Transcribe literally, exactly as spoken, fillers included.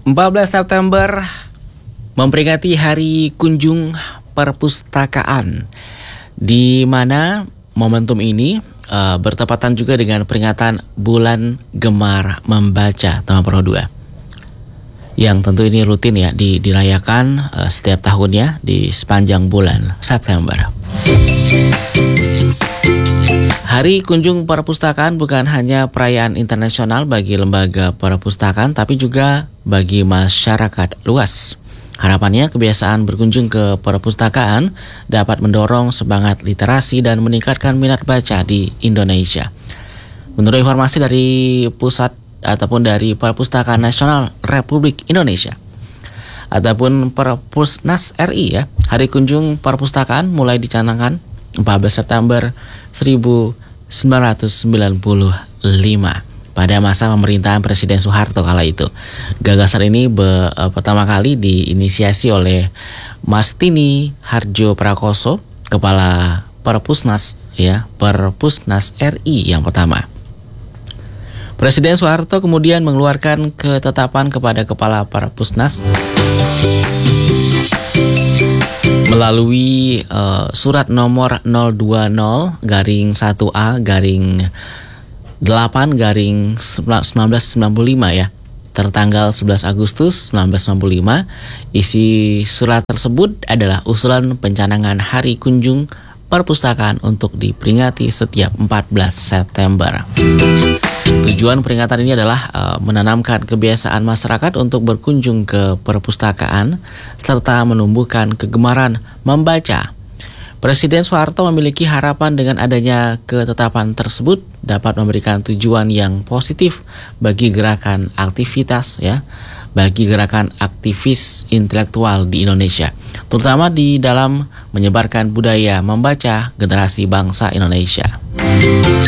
empat belas September memperingati Hari Kunjung Perpustakaan, di mana momentum ini uh, bertepatan juga dengan peringatan Bulan Gemar Membaca tahun dua ribu dua, yang tentu ini rutin ya di, dirayakan uh, setiap tahunnya di sepanjang bulan September. Hari Kunjung Perpustakaan bukan hanya perayaan internasional bagi lembaga perpustakaan, tapi juga bagi masyarakat luas. Harapannya kebiasaan berkunjung ke perpustakaan dapat mendorong semangat literasi dan meningkatkan minat baca di Indonesia. Menurut informasi dari Pusat ataupun dari Perpustakaan Nasional Republik Indonesia ataupun Perpusnas R I ya, Hari Kunjung Perpustakaan mulai dicanangkan empat belas September seribu sembilan ratus sembilan puluh lima pada masa pemerintahan Presiden Soeharto kala itu. Gagasan ini be, uh, pertama kali diinisiasi oleh Mastini Hardjo Prakoso, Kepala Perpusnas ya, Perpusnas R I yang pertama. Presiden Soeharto kemudian mengeluarkan ketetapan kepada Kepala Perpusnas melalui uh, surat nomor nol dua nol garing satu A garing delapan garing seribu sembilan ratus sembilan puluh lima ya, tertanggal sebelas Agustus seribu sembilan ratus sembilan puluh lima. Isi surat tersebut adalah usulan pencanangan Hari Kunjung Perpustakaan untuk diperingati setiap empat belas September. Tujuan peringatan ini adalah uh, menanamkan kebiasaan masyarakat untuk berkunjung ke perpustakaan serta menumbuhkan kegemaran membaca. Presiden Soeharto memiliki harapan dengan adanya ketetapan tersebut dapat memberikan tujuan yang positif bagi gerakan aktivitas ya, bagi gerakan aktivis intelektual di Indonesia, terutama di dalam menyebarkan budaya membaca generasi bangsa Indonesia.